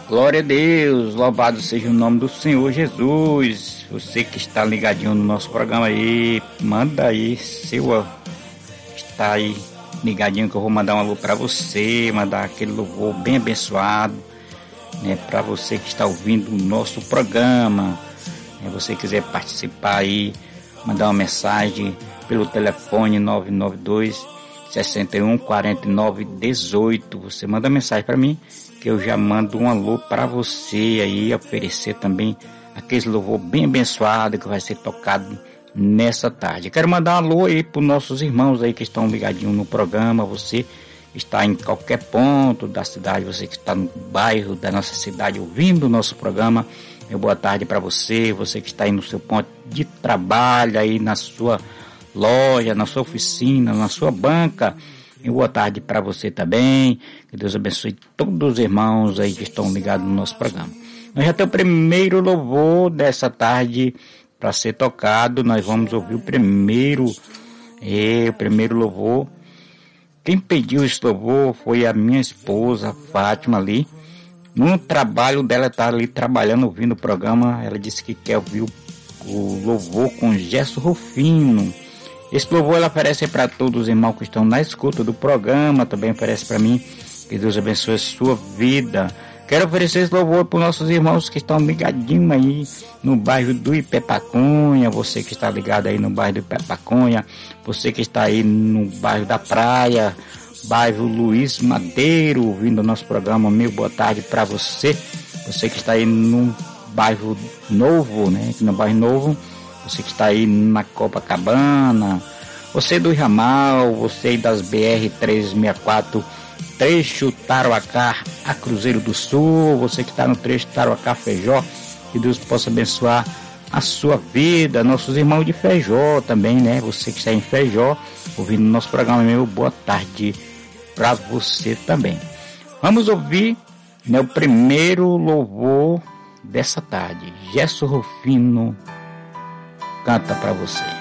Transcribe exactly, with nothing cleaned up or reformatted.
Glória a Deus, louvado seja o nome do Senhor Jesus. Você que está ligadinho no nosso programa aí, manda aí seu, está aí ligadinho que eu vou mandar um alô para você, mandar aquele louvor bem abençoado, né, para você que está ouvindo o nosso programa. Se você quiser participar aí, mandar uma mensagem pelo telefone nove nove dois, seis um, quatro nove um oito. Você manda mensagem para mim que eu já mando um alô para você aí, oferecer também aquele louvor bem abençoado que vai ser tocado nessa tarde. Quero mandar um alô aí para os nossos irmãos aí que estão ligadinhos no programa. Você está em qualquer ponto da cidade, você que está no bairro da nossa cidade ouvindo o nosso programa, meu boa tarde para você. Você que está aí no seu ponto de trabalho, aí na sua loja, na sua oficina, na sua banca, e boa tarde para você também. Que Deus abençoe todos os irmãos aí que estão ligados no nosso programa. Nós já temos o primeiro louvor dessa tarde para ser tocado. Nós vamos ouvir o primeiro, é, o primeiro louvor. Quem pediu esse louvor foi a minha esposa, Fátima, ali. No trabalho dela, está ali trabalhando, ouvindo o programa. Ela disse que quer ouvir o, o louvor com Gerson Rufino. Esse louvor ela oferece para todos os irmãos que estão na escuta do programa, também oferece para mim. Que Deus abençoe a sua vida. Quero oferecer esse louvor para os nossos irmãos que estão ligadinhos aí no bairro do Ipepacunha, você que está ligado aí no bairro do Ipepacunha, você que está aí no bairro da Praia, bairro Luiz Madeiro, ouvindo o nosso programa, meu boa tarde para você. Você que está aí no bairro Novo, né, aqui no bairro Novo, você que está aí na Copacabana, você do Ramal, você das B R trezentos e sessenta e quatro, trecho Tarauacá a Cruzeiro do Sul, você que está no trecho Tarauacá Feijó, que Deus possa abençoar a sua vida, nossos irmãos de Feijó também, né, você que está em Feijó, ouvindo o nosso programa, meu boa tarde para você também. Vamos ouvir, né, o primeiro louvor dessa tarde. Gerson Rufino canta para você.